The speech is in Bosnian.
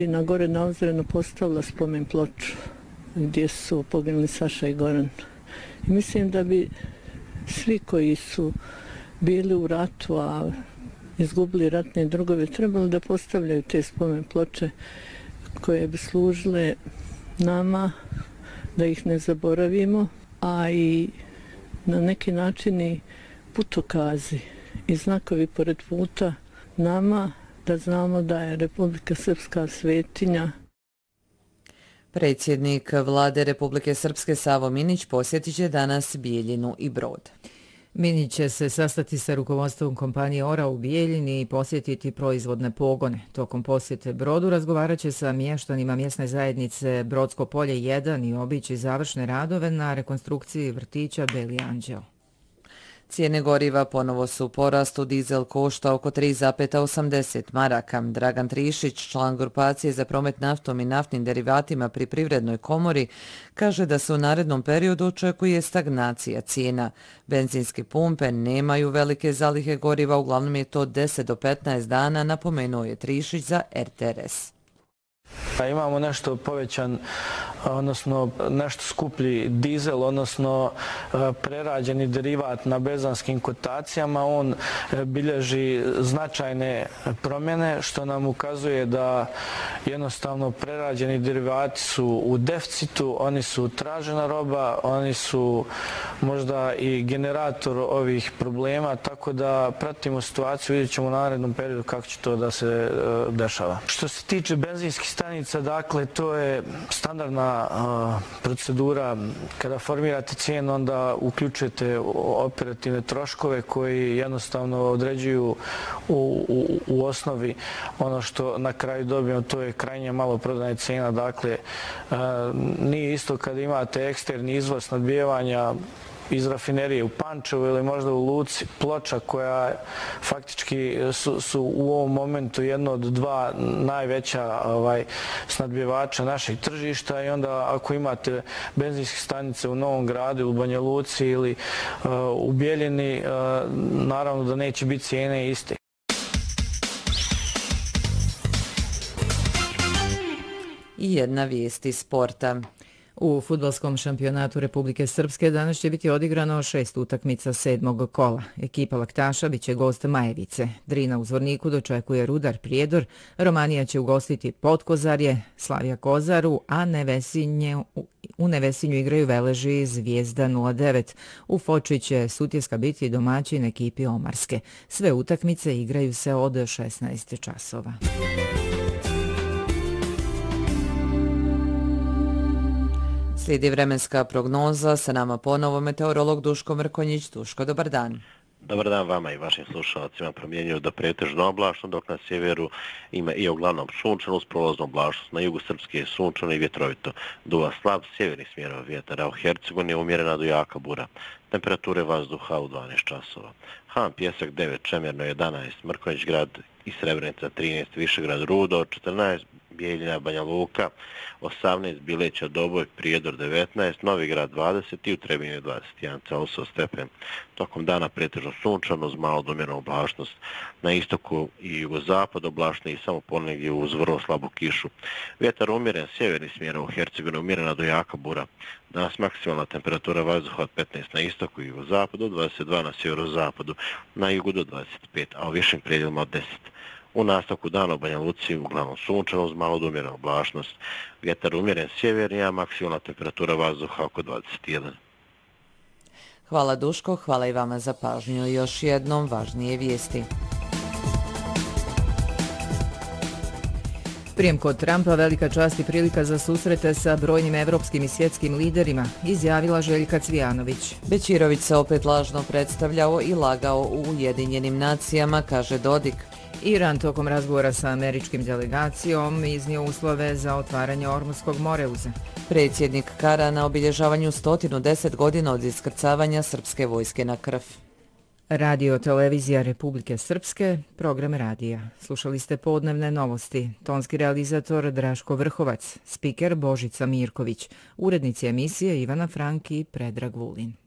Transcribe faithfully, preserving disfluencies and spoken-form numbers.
Na gore na Ozrenu postavila spomen ploču gdje su poginuli Saša i Goran. I mislim da bi svi koji su bili u ratu, a izgubili ratne drugove, trebali da postavljaju te spomen ploče koje bi služile nama, da ih ne zaboravimo, a i na neki način i putokazi i znakovi pored puta nama, da znamo da je Republika Srpska svetinja. Predsjednik Vlade Republike Srpske Savo Minić posjetit će danas Bijeljinu i Brod. Minić će se sastati sa rukovodstvom kompanije Ora u Bijeljini i posjetiti proizvodne pogone. Tokom posjete Brodu razgovarat će sa mještanima mjesne zajednice Brodsko polje jedan i obići završne radove na rekonstrukciji vrtića Beli Anđeo. Cijene goriva ponovo su u porastu, dizel košta oko tri zarez osamdeset maraka. Dragan Trišić, član grupacije za promet naftom i naftnim derivatima pri Privrednoj komori, kaže da se u narednom periodu očekuje stagnacija cijena. Benzinske pumpe nemaju velike zalihe goriva, uglavnom je to deset do petnaest dana, napomenuo je Trišić za R T R S. Imamo nešto povećan, odnosno nešto skuplji dizel, odnosno prerađeni derivat na berzanskim kotacijama. On bilježi značajne promjene, što nam ukazuje da jednostavno prerađeni derivati su u deficitu, oni su tražena roba, oni su možda i generator ovih problema, tako da pratimo situaciju, vidjet ćemo u narednom periodu kako će to da se dešava. Što se tiče benzinskih stanica, dakle, to je standardna uh, procedura. Kada formirate cijenu, onda uključujete operativne troškove koji jednostavno određuju u, u, u osnovi ono što na kraju dobijemo, to je krajnja maloprodajna cijena. Dakle, uh, nije isto kada imate eksterni izvoz snabdijevanja iz rafinerije u Pančevu ili možda u Luci Ploča, koja faktički su, su u ovom momentu jedno od dva najveća ovaj, snabdjevača našeg tržišta, i onda ako imate benzinske stanice u Novom Gradu, u Banja Luci ili uh, u Bijeljini, uh, naravno da neće biti cijene iste. I jedna vijest iz sporta. U fudbalskom šampionatu Republike Srpske danas će biti odigrano šest utakmica sedmog kola. Ekipa Laktaša biće gost Majevice. Drina u Zvorniku dočekuje Rudar Prijedor, Romanija će ugostiti Potkozarje, Slavija Kozaru, a Nevesinje, u Nevesinju igraju Veleži Zvijezda nula devet. U Foči će Sutjeska biti domaćin ekipi Omarske. Sve utakmice igraju se od šesnaest časova. Slijedi vremenska prognoza, sa nama ponovo meteorolog Duško Mrkonjić. Duško, dobar dan. Dobar dan vama i vašim slušalcima. Promjenjuju da pretežno oblačno, dok na sjeveru ima i uglavnom sunčano uz prolaznu oblačnost. Na jugu Srpske je sunčano i vjetrovito. Duva slab sjeverni smjerov vjetar, a u Hercegovini je umjerena do jaka bura. Temperature vazduha u dvanaest časova. Han, Pjesak devet, Čemerno jedanaest, Mrkonjić grad i Srebrenica trinaest, Višegrad Rudo četrnaest, Bijeljina, Banja Luka osamnaest, Bileća, Doboj, Prijedor devetnaest, Novi Grad dvadeset i u Trebinju dvadeset jedan Celsius stepen. Tokom dana pretežno sunčano uz malo do umjerenu oblačnost. Na istoku i jugozapadu oblačno i samo ponegdje uz vrlo slabu kišu. Vjetar umjeren sjeverni smjer, u Hercegovini umjerena do jaka bura. Danas maksimalna temperatura vazduha od petnaest na istoku i jugozapadu, dvadeset dva na sjeverozapadu, na jugu do dvadeset pet, a u višim predjelima od deset. U nastavku dana u Banja Luci uglavnom sunčano uz malo do umjerenu oblačnost. Vjetar umjeren sjeverni, a maksimalna temperatura vazduha oko dvadeset jedan. Hvala Duško, hvala i vama za pažnju. Još jednom važnije vijesti. Prijem kod Trumpa velika čast i prilika za susrete sa brojnim evropskim i svjetskim liderima, izjavila Željka Cvijanović. Bećirović se opet lažno predstavljao i lagao u Ujedinjenim nacijama, kaže Dodik. Iran tokom razgovora sa američkim delegacijom iznio uslove za otvaranje Ormuskog moreuza. Predsjednik Kara na obilježavanju sto deset godina od iskrcavanja srpske vojske na Krf. Radio Televizija Republike Srpske, program radija. Slušali ste podnevne novosti. Tonski realizator Draško Vrhovac, spiker Božica Mirković, urednici emisije Ivana Franki i Predrag Vulin.